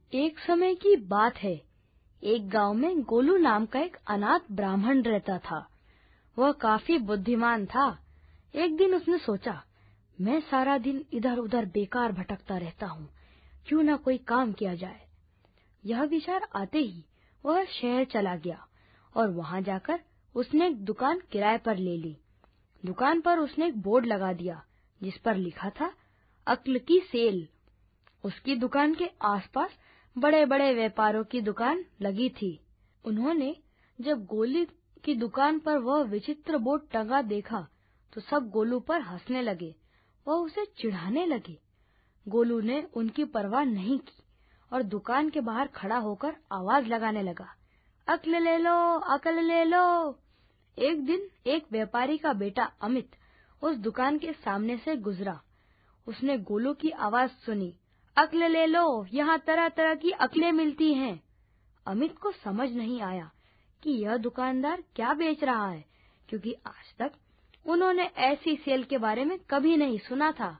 एक समय की बात है। एक गांव में गोलू नाम का एक अनाथ ब्राह्मण रहता था। वह काफी बुद्धिमान था। एक दिन उसने सोचा, मैं सारा दिन इधर उधर बेकार भटकता रहता हूँ, क्यों न कोई काम किया जाए। यह विचार आते ही वह शहर चला गया और वहां जाकर उसने एक दुकान किराए पर ले ली। दुकान पर उसने एक बोर्ड लगा दिया जिस पर लिखा था, अक्ल की सेल। उसकी दुकान के आसपास बड़े बड़े व्यापारों की दुकान लगी थी। उन्होंने जब गोलू की दुकान पर वह विचित्र बोर्ड टंगा देखा तो सब गोलू पर हंसने लगे। वह उसे चिढ़ाने लगे। गोलू ने उनकी परवाह नहीं की और दुकान के बाहर खड़ा होकर आवाज लगाने लगा, अक्ल ले लो, अक्ल ले लो। एक दिन एक व्यापारी का बेटा अमित उस दुकान के सामने से गुजरा। उसने गोलू की आवाज सुनी, अक्ल ले लो, यहाँ तरह तरह की अक्लें मिलती हैं। अमित को समझ नहीं आया कि यह दुकानदार क्या बेच रहा है, क्योंकि आज तक उन्होंने ऐसी सेल के बारे में कभी नहीं सुना था।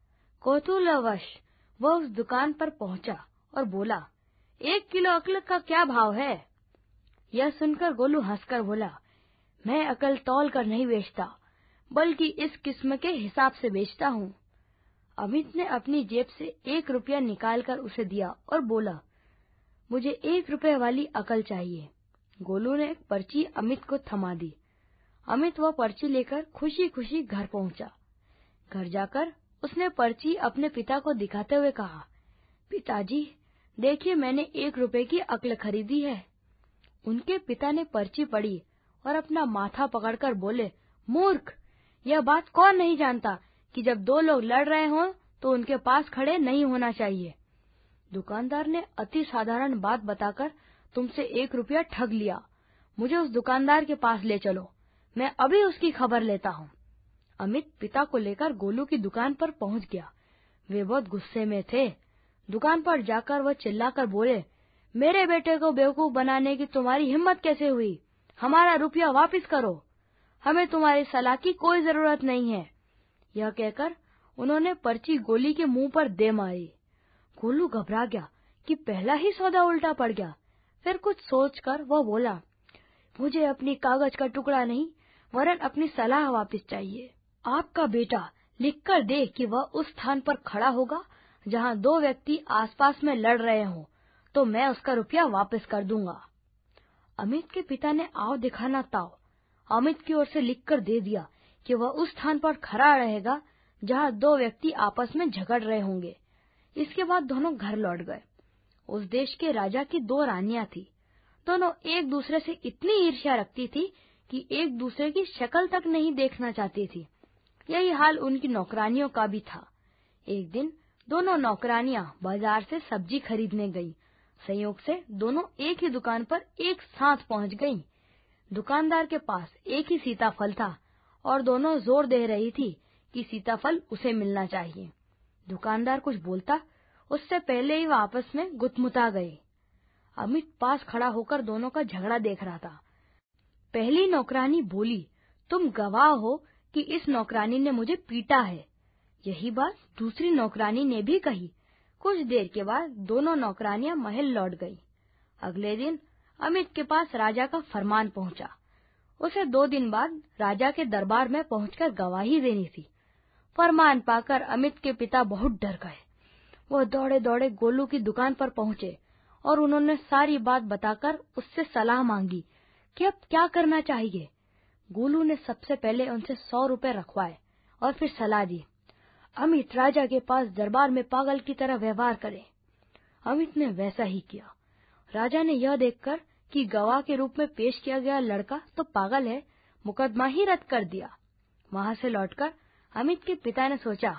कौतूहलवश वह उस दुकान पर पहुंचा और बोला, 1 किलो अक्ल का क्या भाव है? यह सुनकर गोलू हंसकर बोला, मैं अक्ल तौल कर नहीं बेचता, बल्कि इस किस्म के हिसाब से बेचता हूँ। अमित ने अपनी जेब से 1 रुपया निकालकर उसे दिया और बोला, मुझे 1 रुपये वाली अक्ल चाहिए। गोलू ने एक पर्ची अमित को थमा दी। अमित वह पर्ची लेकर खुशी खुशी घर पहुंचा। घर जाकर उसने पर्ची अपने पिता को दिखाते हुए कहा, पिताजी, देखिए मैंने 1 रुपये की अक्ल खरीदी है। उनके पिता ने पर्ची पढ़ी और अपना माथा पकड़कर बोले, मूर्ख, यह बात कौन नहीं जानता कि जब 2 लोग लड़ रहे हों तो उनके पास खड़े नहीं होना चाहिए। दुकानदार ने अति साधारण बात बताकर तुमसे 1 रुपया ठग लिया। मुझे उस दुकानदार के पास ले चलो, मैं अभी उसकी खबर लेता हूँ। अमित पिता को लेकर गोलू की दुकान पर पहुंच गया। वे बहुत गुस्से में थे। दुकान पर जाकर वह चिल्लाकर बोले, मेरे बेटे को बेवकूफ बनाने की तुम्हारी हिम्मत कैसे हुई? हमारा रुपया वापस करो, हमें तुम्हारी सलाह की कोई जरूरत नहीं है। यह कहकर उन्होंने पर्ची गोली के मुंह पर दे मारी। गोलू घबरा गया कि पहला ही सौदा उल्टा पड़ गया। फिर कुछ सोचकर वह बोला, मुझे अपनी कागज का टुकड़ा नहीं, वरन अपनी सलाह वापस चाहिए। आपका बेटा लिखकर दे कि वह उस स्थान पर खड़ा होगा जहां 2 व्यक्ति आसपास में लड़ रहे हों, तो मैं उसका रुपया वापस कर दूंगा। अमित के पिता ने आव दिखाना ताव अमित की ओर से लिखकर दे दिया कि वह उस स्थान पर खड़ा रहेगा जहां 2 व्यक्ति आपस में झगड़ रहे होंगे। इसके बाद दोनों घर लौट गए। उस देश के राजा की 2 रानियां थी। दोनों एक दूसरे से इतनी ईर्ष्या रखती थी कि एक दूसरे की शक्ल तक नहीं देखना चाहती थी। यही हाल उनकी नौकरानियों का भी था। एक दिन दोनों नौकरानियां बाजार से सब्जी खरीदने गईं। संयोग से दोनों एक ही दुकान पर एक साथ पहुंच गईं। दुकानदार के पास एक ही सीताफल था और दोनों जोर दे रही थी कि सीताफल उसे मिलना चाहिए। दुकानदार कुछ बोलता उससे पहले ही वह आपस में गुतमुता गए। अमित पास खड़ा होकर दोनों का झगड़ा देख रहा था। पहली नौकरानी बोली, तुम गवाह हो कि इस नौकरानी ने मुझे पीटा है। यही बात दूसरी नौकरानी ने भी कही। कुछ देर के बाद दोनों नौकरानियां महल लौट गईं। अगले दिन अमित के पास राजा का फरमान पहुंचा। उसे 2 दिन बाद राजा के दरबार में पहुंचकर गवाही देनी थी। फरमान पाकर अमित के पिता बहुत डर गए। वह दौड़े दौड़े गोलू की दुकान पर पहुंचे और उन्होंने सारी बात बताकर उससे सलाह मांगी कि अब क्या करना चाहिए। गोलू ने सबसे पहले उनसे 100 रुपए रखवाए और फिर सलाह दी, अमित राजा के पास दरबार में पागल की तरह व्यवहार करे। अमित ने वैसा ही किया। राजा ने यह देखकर कि गवाह के रूप में पेश किया गया लड़का तो पागल है, मुकदमा ही रद्द कर दिया। वहां से लौटकर अमित के पिता ने सोचा,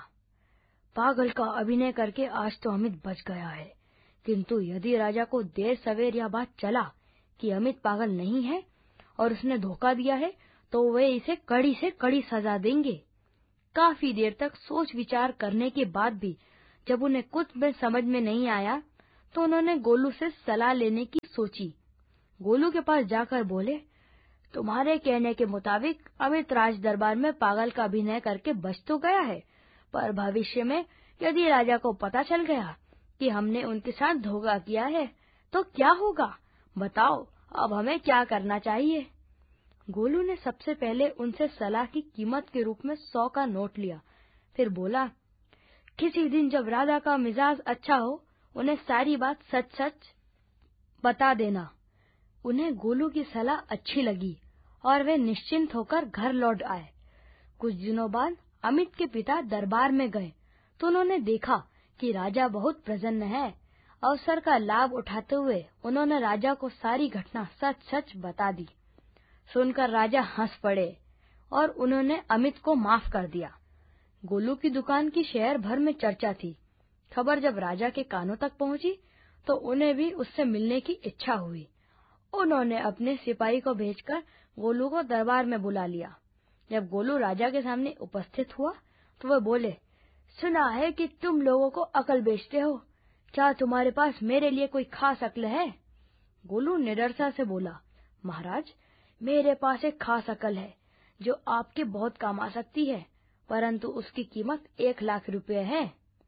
पागल का अभिनय करके आज तो अमित बच गया है, किंतु यदि राजा को देर सवेर यह बात चला कि अमित पागल नहीं है और उसने धोखा दिया है, तो वे इसे कड़ी से कड़ी सजा देंगे। काफी देर तक सोच विचार करने के बाद भी जब उन्हें कुछ भी समझ में नहीं आया, तो उन्होंने गोलू से सलाह लेने की सोची। गोलू के पास जाकर बोले, तुम्हारे कहने के मुताबिक अमित राज दरबार में पागल का अभिनय करके बच तो गया है, पर भविष्य में यदि राजा को पता चल गया कि हमने उनके साथ धोखा किया है, तो क्या होगा? बताओ, अब हमें क्या करना चाहिए? गोलू ने सबसे पहले उनसे सलाह की कीमत के रूप में 100 का नोट लिया। फिर बोला, किसी दिन जब राजा का मिजाज अच्छा हो, उन्हें सारी बात सच सच बता देना। उन्हें गोलू की सलाह अच्छी लगी और वे निश्चिंत होकर घर लौट आए। कुछ दिनों बाद अमित के पिता दरबार में गए तो उन्होंने देखा कि राजा बहुत प्रसन्न है। अवसर का लाभ उठाते हुए उन्होंने राजा को सारी घटना सच सच बता दी। सुनकर राजा हंस पड़े और उन्होंने अमित को माफ कर दिया। गोलू की दुकान की शहर भर में चर्चा थी। खबर जब राजा के कानों तक पहुंची तो उन्हें भी उससे मिलने की इच्छा हुई। उन्होंने अपने सिपाही को भेजकर गोलू को दरबार में बुला लिया। जब गोलू राजा के सामने उपस्थित हुआ तो वह बोले, सुना है कि तुम लोगों को अकल बेचते हो। क्या तुम्हारे पास मेरे लिए कोई खास अक्ल है? गोलू निडरता से बोला, महाराज, मेरे पास एक खास अकल है जो आपके बहुत काम आ सकती है, परंतु उसकी कीमत 1 लाख रुपए है।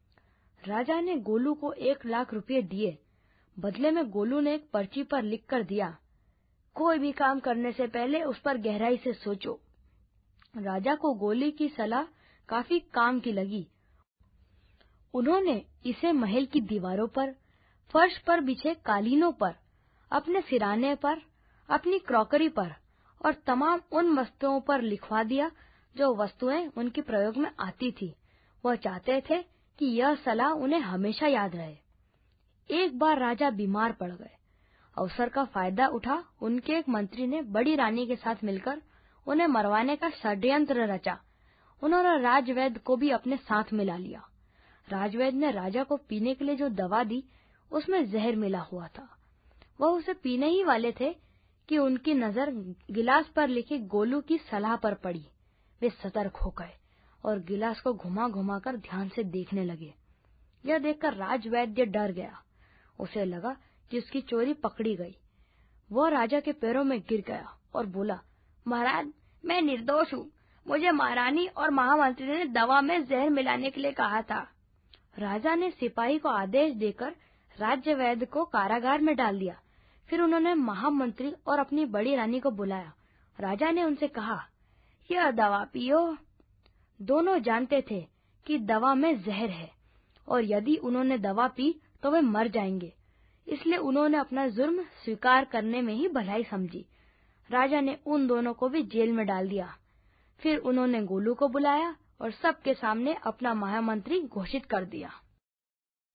राजा ने गोलू को 1 लाख रुपए दिए। बदले में गोलू ने एक पर्ची पर लिख कर दिया, कोई भी काम करने से पहले उस पर गहराई से सोचो। राजा को गोली की सलाह काफी काम की लगी। उन्होंने इसे महल की दीवारों पर, फर्श पर बिछे कालीनों पर, अपने सिराने पर, अपनी क्रॉकरी पर और तमाम उन वस्तुओं पर लिखवा दिया जो वस्तुएं उनके प्रयोग में आती थी। वह चाहते थे कि यह सलाह उन्हें हमेशा याद रहे। एक बार राजा बीमार पड़ गए। अवसर का फायदा उठा उनके एक मंत्री ने बड़ी रानी के साथ मिलकर उन्हें मरवाने का षड्यंत्र रचा। उन्होंने राजवैद्य को भी अपने साथ मिला लिया। राजवैद्य ने राजा को पीने के लिए जो दवा दी, उसमें जहर मिला हुआ था। वह उसे पीने ही वाले थे कि उनकी नजर गिलास पर लिखी गोलू की सलाह पर पड़ी। वे सतर्क हो गए और गिलास को घुमा घुमा कर ध्यान से देखने लगे। यह देखकर राजवैद्य डर गया। उसे लगा कि उसकी चोरी पकड़ी गई। वह राजा के पैरों में गिर गया और बोला, महाराज, मैं निर्दोष हूँ। मुझे महारानी और महामंत्री ने दवा में जहर मिलाने के लिए कहा था। राजा ने सिपाही को आदेश देकर राज्यवैद्य को कारागार में डाल दिया। फिर उन्होंने महामंत्री और अपनी बड़ी रानी को बुलाया। राजा ने उनसे कहा, यह दवा पियो। दोनों जानते थे कि दवा में जहर है और यदि उन्होंने दवा पी तो वे मर जाएंगे। इसलिए उन्होंने अपना जुर्म स्वीकार करने में ही भलाई समझी। राजा ने उन दोनों को भी जेल में डाल दिया। फिर उन्होंने गोलू को बुलाया और सबके सामने अपना महामंत्री घोषित कर दिया।